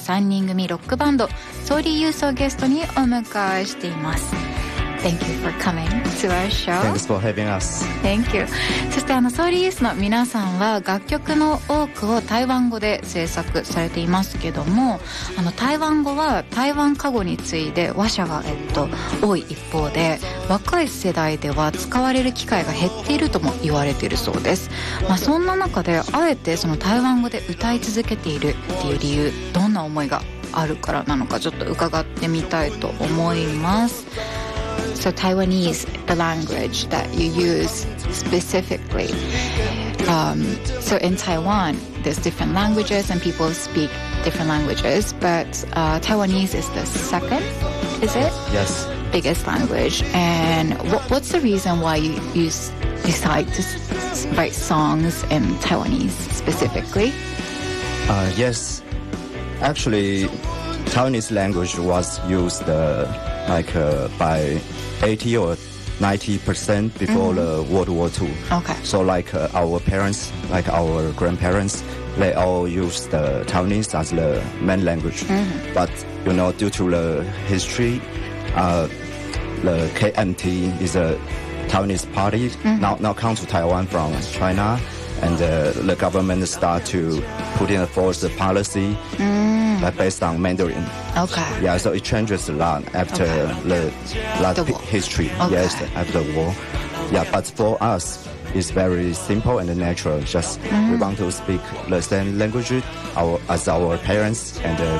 3人組ロックバンドソーリーユースをゲストにお迎えしています。Thank you for coming to our show. Thanks for having us. Thank you. そしてソーリーユースの皆さんは楽曲の多くを台湾語で制作されていますけども、台湾語は台湾過語に次いで話者が、多い一方で、若い世代では使われる機会が減っているとも言われているそうです。そんな中であえてその台湾語で歌い続けているっていう理由、どんな思いがあるからなのかちょっと伺ってみたいと思います。So Taiwanese, the language that you use specifically. So in Taiwan, there's different languages and people speak different languages, but Taiwanese is the second, is it? Yes. Biggest language. And what's the reason why you decide to write songs in Taiwanese specifically? Yes. Actually, Taiwanese language was used by 80 or 90% before the World War II. Okay. So our parents, our grandparents, they all used the Taiwanese as the main language. But due to the history, the KMT is a Taiwanese party now come to Taiwan from China, and the government start to put in force the policy based on Mandarin. Okay. Yeah, so it changes a lot after the history. Okay. Yes, after the war. Yeah, but for us, it's very simple and natural. Just we want to speak the same language as our parents and